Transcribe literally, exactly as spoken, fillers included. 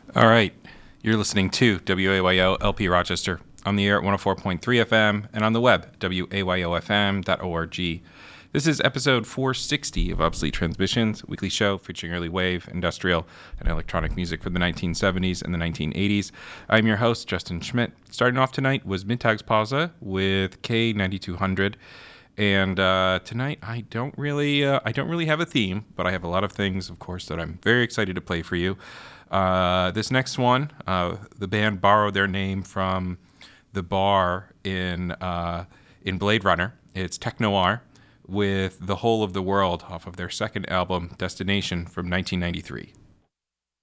All right. You're listening to W A Y O L P Rochester on the air at one oh four point three F M and on the web, W A Y O F M dot org. This is episode four sixty of Obsolete Transmissions, a weekly show featuring early wave, industrial, and electronic music from the nineteen seventies and the nineteen eighties. I'm your host, Justin Schmidt. Starting off tonight was Mittagspause with K ninety-two hundred. And uh, tonight, I don't really, uh, I don't really have a theme, but I have a lot of things, of course, that I'm very excited to play for you. Uh, this next one, uh, the band borrowed their name from the bar in uh, in Blade Runner. It's Tech Noir with "The Whole of the World" off of their second album, Destination, from nineteen ninety-three.